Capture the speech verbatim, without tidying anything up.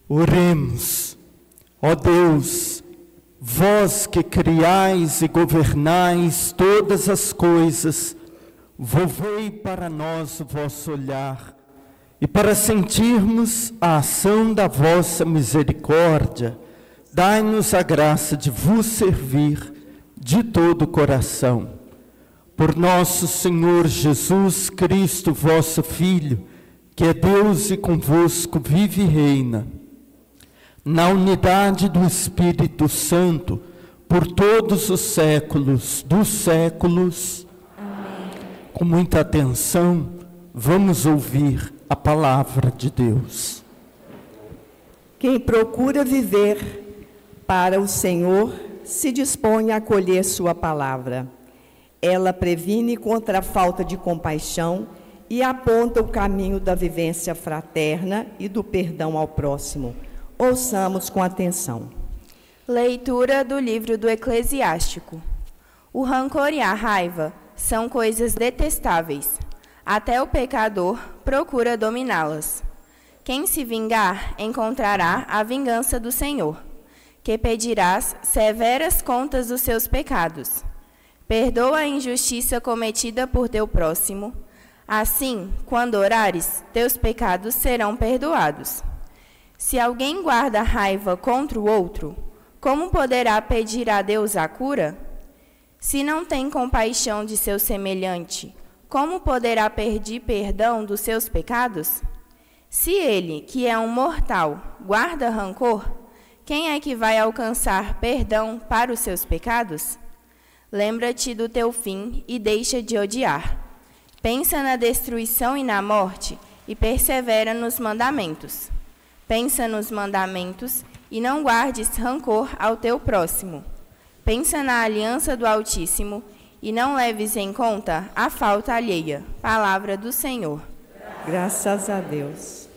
Oremos. Ó Deus, vós que criais e governais todas as coisas, volvei para nós o vosso olhar, e para sentirmos a ação da vossa misericórdia, dai-nos a graça de vos servir de todo o coração. Por nosso Senhor Jesus Cristo, vosso Filho, que é Deus e convosco vive e reina, na unidade do Espírito Santo, por todos os séculos dos séculos. Amém. Com muita atenção, vamos ouvir a palavra de Deus. Quem procura viver para o Senhor se dispõe a acolher sua palavra. Ela previne contra a falta de compaixão e aponta o caminho da vivência fraterna e do perdão ao próximo. Ouçamos com atenção. Leitura do livro do Eclesiástico. O rancor e a raiva são coisas detestáveis. Até o pecador procura dominá-las. Quem se vingar encontrará a vingança do Senhor, que pedirás severas contas dos seus pecados. Perdoa a injustiça cometida por teu próximo. Assim, quando orares, teus pecados serão perdoados. Se alguém guarda raiva contra o outro, como poderá pedir a Deus a cura? Se não tem compaixão de seu semelhante, como poderá pedir perdão dos seus pecados? Se ele, que é um mortal, guarda rancor, quem é que vai alcançar perdão para os seus pecados? Lembra-te do teu fim e deixa de odiar. Pensa na destruição e na morte e persevera nos mandamentos. Pensa nos mandamentos e não guardes rancor ao teu próximo. Pensa na aliança do Altíssimo e não leves em conta a falta alheia. Palavra do Senhor. Graças a Deus.